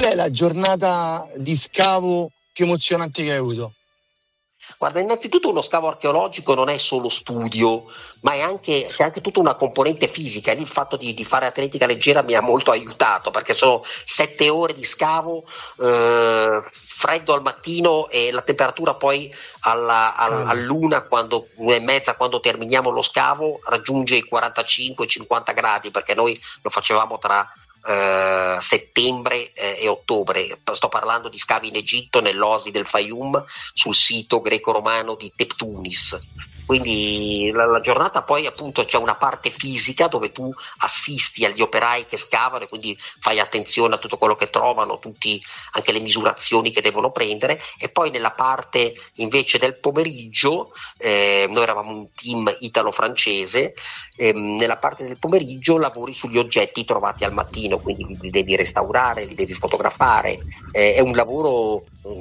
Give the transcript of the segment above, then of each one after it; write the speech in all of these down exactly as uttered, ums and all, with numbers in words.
qual è la giornata di scavo più emozionante che hai avuto? Guarda, innanzitutto uno scavo archeologico non è solo studio, ma è anche, c'è anche tutta una componente fisica. Il fatto di, di fare atletica leggera mi ha molto aiutato, perché sono sette ore di scavo, eh, freddo al mattino e la temperatura poi alla, al, all'una, quando, una e mezza, quando terminiamo lo scavo, raggiunge i quarantacinque cinquanta gradi, perché noi lo facevamo tra Uh, settembre eh, e ottobre. Sto parlando di scavi in Egitto, nell'Oasi del Fayum, sul sito greco-romano di Teptunis. Quindi la, la giornata poi appunto c'è una parte fisica dove tu assisti agli operai che scavano e quindi fai attenzione a tutto quello che trovano, tutti, anche le misurazioni che devono prendere, e poi nella parte invece del pomeriggio, eh, noi eravamo un team italo-francese, ehm, nella parte del pomeriggio lavori sugli oggetti trovati al mattino, quindi li, li devi restaurare, li devi fotografare, eh, è un lavoro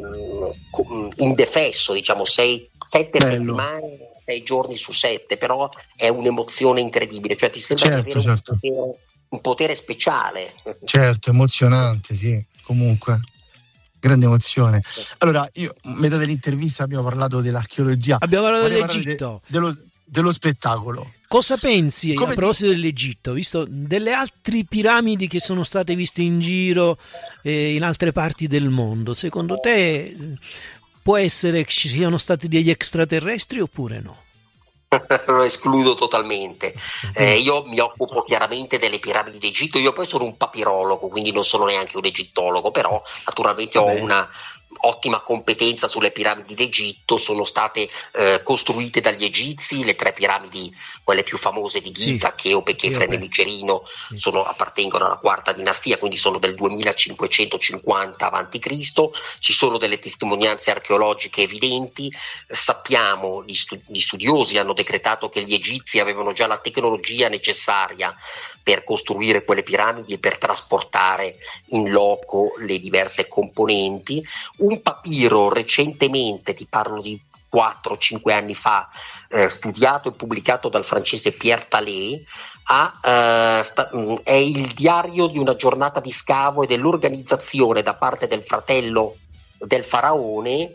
um, indefesso, diciamo sei, sette Bello. settimane, sei giorni su sette, però è un'emozione incredibile, cioè ti sembra Certo, di avere certo. un, potere, un potere speciale. Certo, emozionante, sì, comunque. Grande emozione. Allora, io, metà dell'intervista abbiamo parlato dell'archeologia. Abbiamo parlato Vorrei dell'Egitto. De, dello, dello spettacolo. Cosa pensi Come a ti- proposito dell'Egitto, visto delle altre piramidi che sono state viste in giro eh, in altre parti del mondo? Secondo te può essere che ci siano stati degli extraterrestri oppure no? Lo escludo totalmente. Eh, io mi occupo chiaramente delle piramidi d'Egitto, io poi sono un papirologo, quindi non sono neanche un egittologo, però naturalmente Vabbè. ho una ottima competenza sulle piramidi d'Egitto. Sono state eh, costruite dagli egizi le tre piramidi, quelle più famose di Giza, Sì. Cheope, Chefren e Cheope. Micerino, Sì. sono, appartengono alla quarta dinastia, quindi sono del duemilacinquecentocinquanta avanti Cristo. Ci sono delle testimonianze archeologiche evidenti. Sappiamo, gli, stu- gli studiosi hanno decretato che gli egizi avevano già la tecnologia necessaria per costruire quelle piramidi e per trasportare in loco le diverse componenti. Un papiro recentemente, ti parlo di quattro cinque anni fa, eh, studiato e pubblicato dal francese Pierre Tallet, ha, eh, sta, mh, è il diario di una giornata di scavo e dell'organizzazione da parte del fratello del faraone,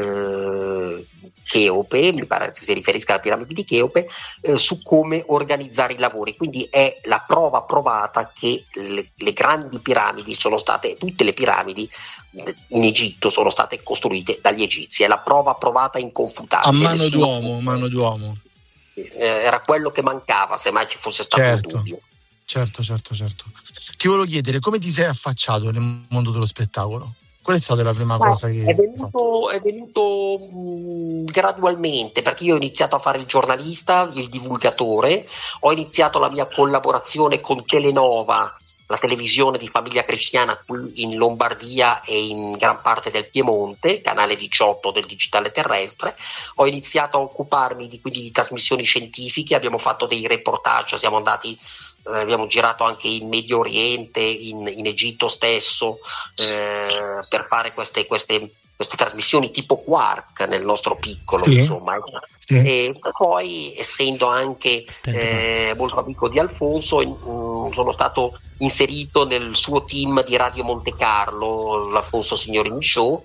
eh, Cheope, mi pare che si riferisca alla piramide di Cheope, eh, su come organizzare i lavori. Quindi è la prova provata che le, le grandi piramidi sono state, tutte le piramidi in Egitto sono state costruite dagli egizi, è la prova provata A inconfutabile. mano Nessuno- d'uomo, mano d'uomo. eh, era quello che mancava, se mai ci fosse stato Certo. un dubbio. Certo, certo, certo. Ti volevo chiedere come ti sei affacciato nel mondo dello spettacolo? Qual è stata la prima Ma cosa che è venuto, è venuto mh, gradualmente, perché io ho iniziato a fare il giornalista, il divulgatore, ho iniziato la mia collaborazione con Telenova, la televisione di famiglia cristiana qui in Lombardia e in gran parte del Piemonte, canale diciotto del digitale terrestre. Ho iniziato a occuparmi di, quindi, di trasmissioni scientifiche, abbiamo fatto dei reportage, siamo andati eh, abbiamo girato anche in Medio Oriente, in, in Egitto stesso, eh, per fare queste, queste, queste trasmissioni tipo Quark nel nostro piccolo, Sì. insomma. Sì. E poi, essendo anche eh, molto amico di Alfonso, in- mh, sono stato inserito nel suo team di Radio Monte Carlo, l'Alfonso Signorini Show,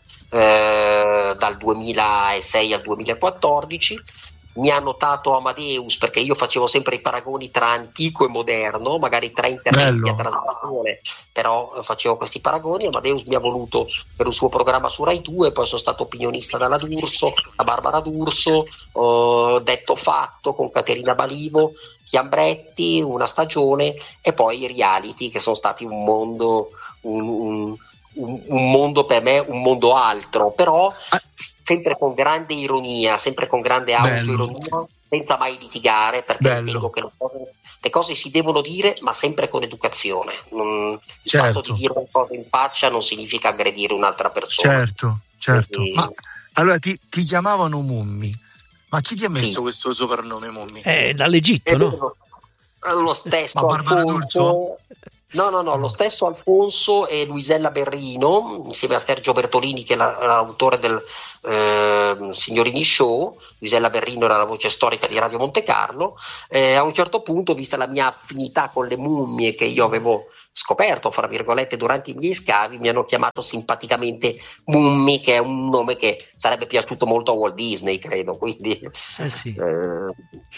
eh, dal duemilasei al duemilaquattordici. Mi ha notato Amadeus, perché io facevo sempre i paragoni tra antico e moderno, magari tra interventi Bello. a trasmissione, però eh, facevo questi paragoni. Amadeus mi ha voluto per un suo programma su Rai due, poi sono stato opinionista dalla D'Urso, da Barbara D'Urso, ho detto fatto con Caterina Balivo, Chiambretti, una stagione, e poi i reality, che sono stati un mondo, un, un- un- un mondo per me, un mondo altro, però sempre con grande ironia, sempre con grande Bello. autoironia, senza mai litigare, perché Bello. ritengo che le cose, le cose si devono dire, ma sempre con educazione. Non- il Certo. fatto di dire una cosa in faccia non significa aggredire un'altra persona. Certo, certo. Quindi- Ma allora ti, ti chiamavano Mummi. Ma chi ti ha messo Sì. questo soppernome Mummi? Eh, dall'Egitto, È no? vero, lo stesso Ma Barbara Alfonso, No, no, no, lo stesso Alfonso e Luisella Berrino, insieme a Sergio Bertolini, che è la- l'autore del eh, Signorini Show. Luisella Berrino era la voce storica di Radio Monte Carlo. Eh, a un certo punto, vista la mia affinità con le mummie che io avevo scoperto, fra virgolette, durante i miei scavi, mi hanno chiamato simpaticamente Mummi, che è un nome che sarebbe piaciuto molto a Walt Disney, credo. Quindi, Eh sì. eh,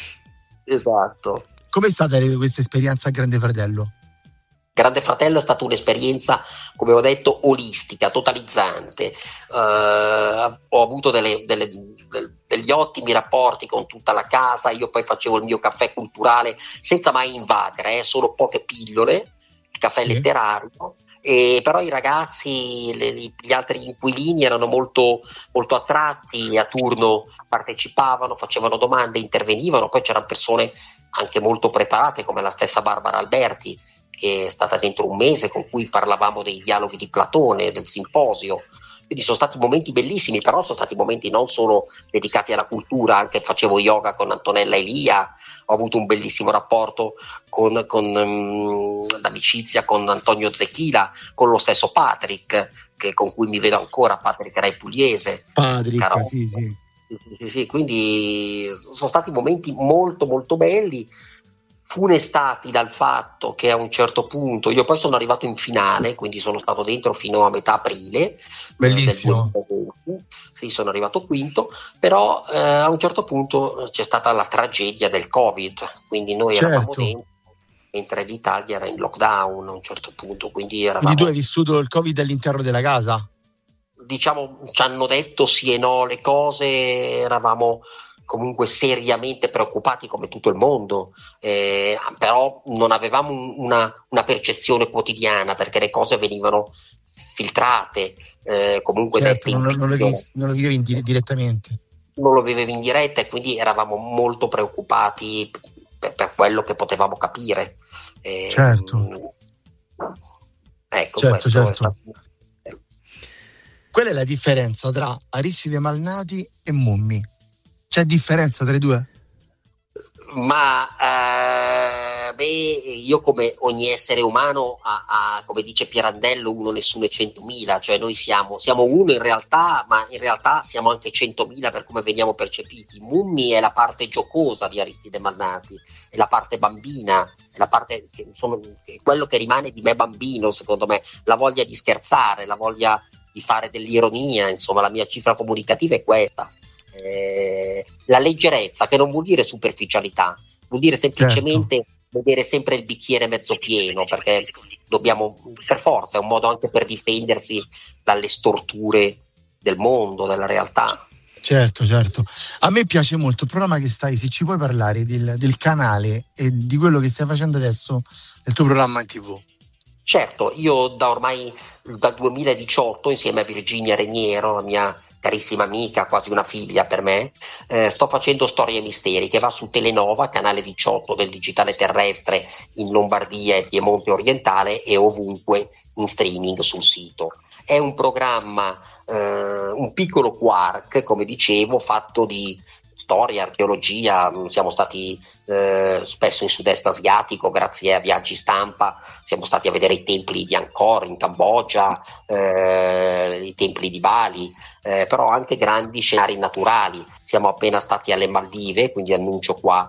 esatto. Com'è stata questa esperienza a Grande Fratello? Grande Fratello è stata un'esperienza, come ho detto, olistica, totalizzante. Eh, ho avuto delle- delle- del- degli ottimi rapporti con tutta la casa. Io poi facevo il mio caffè culturale senza mai invadere, eh, solo poche pillole, il caffè Sì. letterario. E però i ragazzi, le- gli altri inquilini erano molto, molto attratti, a turno partecipavano, facevano domande, intervenivano. Poi c'erano persone anche molto preparate, come la stessa Barbara Alberti, che è stata dentro un mese, con cui parlavamo dei dialoghi di Platone, del simposio. Quindi sono stati momenti bellissimi, però sono stati momenti non solo dedicati alla cultura, anche facevo yoga con Antonella Elia, ho avuto un bellissimo rapporto con, con, um, d'amicizia con Antonio Zecchila, con lo stesso Patrick, che, con cui mi vedo ancora, Patrick Rai Pugliese. Patrick, Caro- sì, sì. Sì, sì, sì, quindi sono stati momenti molto molto belli, funestati dal fatto che a un certo punto io poi sono arrivato in finale, quindi sono stato dentro fino a metà aprile eh, Bellissimo. del duemilaventi. Sì, sono arrivato quinto, però eh, a un certo punto c'è stata la tragedia del Covid, quindi noi eravamo Certo. dentro mentre l'Italia era in lockdown a un certo punto, quindi eravamo, Quindi tu hai vissuto il Covid all'interno della casa? diciamo, ci hanno detto sì e no le cose, eravamo comunque seriamente preoccupati come tutto il mondo, eh, però non avevamo un- una, una percezione quotidiana, perché le cose venivano filtrate, eh, comunque Certo, dette in non, non lo, pillole, vis- non lo vivevi in di- direttamente. non lo vivevi in diretta, e quindi eravamo molto preoccupati per, per quello che potevamo capire. Eh, Certo. Ecco, Certo, questo certo. è stato- Qual è la differenza tra Aristide Malnati e Mummi? C'è differenza tra i due? Ma eh, beh, io, come ogni essere umano, ha, ha, come dice Pirandello, uno nessuno e centomila, cioè noi siamo, siamo uno in realtà, ma in realtà siamo anche centomila per come veniamo percepiti. Mummi è la parte giocosa di Aristide Malnati, è la parte bambina, è la parte che, insomma, è quello che rimane di me bambino, secondo me, la voglia di scherzare, la voglia di fare dell'ironia, insomma, la mia cifra comunicativa è questa. Eh, la leggerezza, che non vuol dire superficialità, vuol dire semplicemente vedere sempre il bicchiere mezzo pieno, perché dobbiamo, per forza, è un modo anche per difendersi dalle storture del mondo, della realtà. Certo, certo. A me piace molto il programma che stai, se ci puoi parlare del, del canale e di quello che stai facendo adesso nel tuo programma in tivù. Certo, io da ormai dal duemiladiciotto, insieme a Virginia Reniero, la mia carissima amica, quasi una figlia per me, eh, sto facendo Storie e Misteri, che va su Telenova, canale diciotto del digitale terrestre, in Lombardia e Piemonte orientale, e ovunque in streaming sul sito. È un programma, eh, un piccolo quark, come dicevo, fatto di storia, archeologia. Siamo stati eh, spesso in sud-est asiatico grazie a viaggi stampa, siamo stati a vedere i templi di Angkor in Cambogia, eh, i templi di Bali, eh, però anche grandi scenari naturali. Siamo appena stati alle Maldive, quindi annuncio qua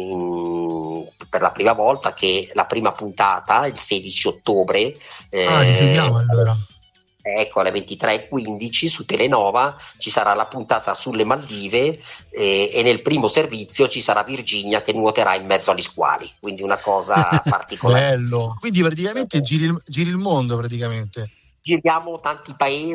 in, per la prima volta che la prima puntata, il sedici ottobre, eh, Ah, ti seguiamo allora. ecco, alle ventitré e quindici su Telenova ci sarà la puntata sulle Maldive, eh, e nel primo servizio ci sarà Virginia che nuoterà in mezzo agli squali, quindi una cosa particolare. Bello. Quindi praticamente giri il, giri il mondo praticamente. Giriamo tanti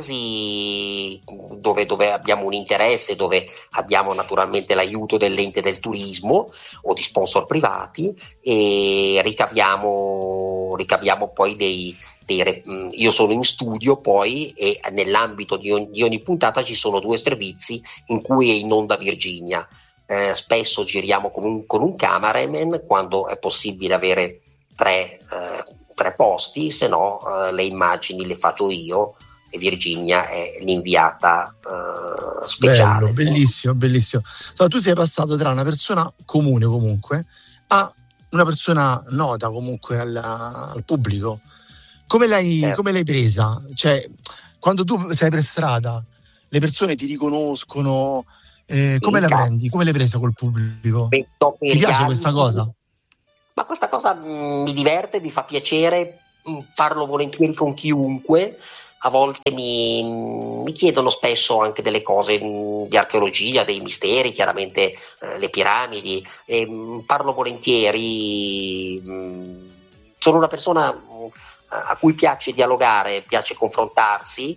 paesi dove, dove abbiamo un interesse, dove abbiamo naturalmente l'aiuto dell'ente del turismo o di sponsor privati, e ricaviamo, ricaviamo poi dei, dei... Io sono in studio poi, e nell'ambito di ogni, di ogni puntata ci sono due servizi in cui è in onda Virginia. Eh, spesso giriamo con un, con un cameraman, quando è possibile avere tre eh, tre posti, se no uh, le immagini le faccio io e Virginia è l'inviata uh, speciale. Bello, bellissimo, bellissimo. So, tu sei passato tra una persona comune comunque a una persona nota comunque al, al pubblico, come l'hai, certo. come l'hai presa? Cioè, quando tu sei per strada, le persone ti riconoscono, eh, come la prendi? Come l'hai presa col pubblico? Beh, ti piace anni, questa cosa? Ma questa cosa mh, mi diverte, mi fa piacere, mh, parlo volentieri con chiunque. A volte mi, mi chiedono spesso anche delle cose mh, di archeologia, dei misteri, chiaramente eh, le piramidi, e mh, parlo volentieri. Mh, sono una persona mh, a cui piace dialogare, piace confrontarsi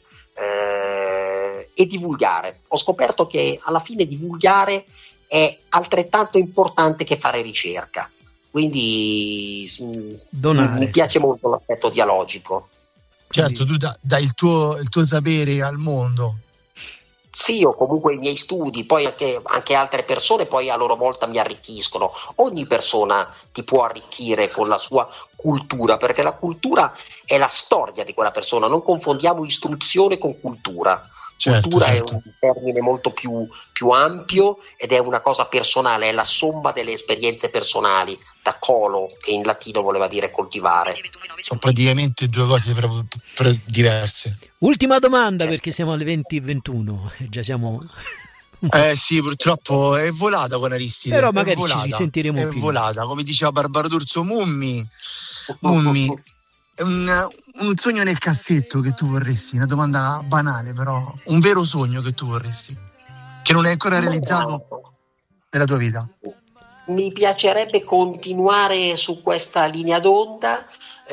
eh, e divulgare. Ho scoperto che alla fine divulgare è altrettanto importante che fare ricerca, quindi mh, mi piace molto l'aspetto dialogico. Certo, tu dai il tuo, il tuo sapere al mondo. Sì, o comunque i miei studi, poi anche, anche altre persone poi a loro volta mi arricchiscono. Ogni persona ti può arricchire con la sua cultura, perché la cultura è la storia di quella persona, non confondiamo istruzione con cultura. Certo, cultura certo. È un termine molto più, più ampio ed è una cosa personale, è la somma delle esperienze personali, da colo, che in latino voleva dire coltivare. Sono praticamente due cose proprio, proprio diverse. Ultima domanda, certo. Perché siamo alle venti e ventuno, già siamo... Eh sì, purtroppo è volata con Aristide. Però magari volata, ci risentiremo è più. È volata, come diceva Barbara D'Urso, Mummi, Mummi, è un, un sogno nel cassetto che tu vorresti, una domanda banale però, un vero sogno che tu vorresti, che non è ancora realizzato nella tua vita. Mi piacerebbe continuare su questa linea d'onda,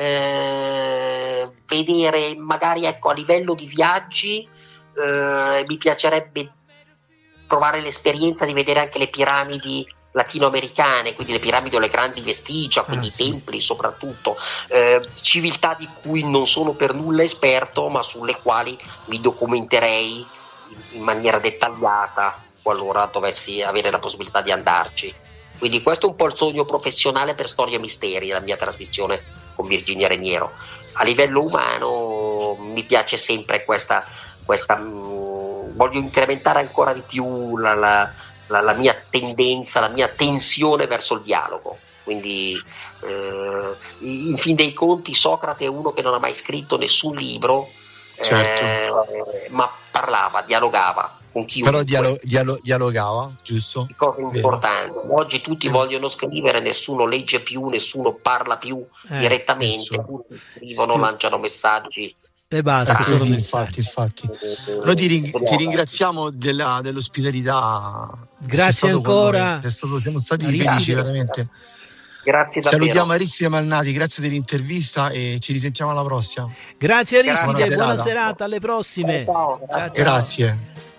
eh, vedere magari ecco a livello di viaggi, eh, mi piacerebbe provare l'esperienza di vedere anche le piramidi latinoamericane, quindi le piramidi o le grandi vestigia, quindi ah, i sì. templi soprattutto, eh, civiltà di cui non sono per nulla esperto, ma sulle quali mi documenterei in maniera dettagliata qualora dovessi avere la possibilità di andarci. Quindi questo è un po' il sogno professionale per Storia Misteri, la mia trasmissione con Virginia Reniero. A livello umano mi piace sempre questa, questa mh, voglio incrementare ancora di più la, la, la, la mia tendenza, la mia tensione verso il dialogo. Quindi eh, in fin dei conti Socrate è uno che non ha mai scritto nessun libro, certo. eh, ma parlava, dialogava. Però dialo- dialo- dialogava, giusto? Cose importanti. Oggi tutti vogliono scrivere, nessuno legge più, nessuno parla più eh, direttamente, nessuno. Tutti scrivono, sì. lanciano messaggi e basta. Sì, sì, infatti, infatti. Noi ti, ring- ti ringraziamo della, dell'ospitalità. Grazie ancora. È stato, siamo stati Aristide. felici veramente. Grazie davvero. Salutiamo Aristide Malnati, grazie dell'intervista e ci risentiamo alla prossima. Grazie Aristide, buona serata, buona serata alle prossime. Ciao, ciao. Ciao, ciao. Grazie.